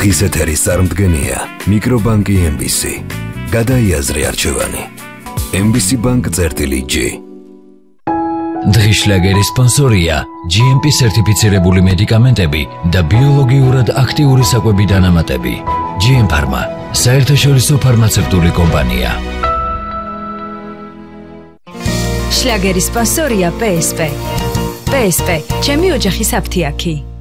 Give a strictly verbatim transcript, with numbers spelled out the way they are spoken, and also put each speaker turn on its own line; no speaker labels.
დღის ეთერის წარმდგენია მიკრობანკი ემ ბი სი. გადაიაზრე არჩევანი. ემ ბი სი ბანკ წერტილი ჯი. დღის შლაგერის სპონსორია ჯი ემ პი სერტიფიცირებული მედიკამენტები და ბიოლოგიურად აქტიური საკვები დანამატები. ჯი ემ ფარმა, საერთაშორისო ფარმაცევტული კომპანია.
შლაგერის სპონსორია პე ეს პე. პე ეს პე, ჩემი ოჯახის აფთიაქი.